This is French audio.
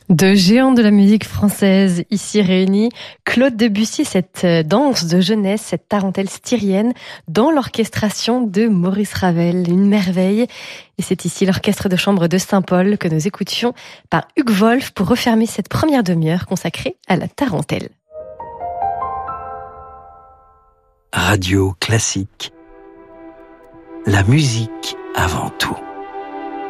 De géants de la musique française ici réunis, Claude Debussy, cette danse de jeunesse, cette tarentelle styrienne dans l'orchestration de Maurice Ravel, une merveille. Et c'est ici l'orchestre de chambre de Saint-Paul que nous écoutions par Hugues Wolf pour refermer cette première demi-heure consacrée à la tarentelle. Radio Classique, la musique avant tout.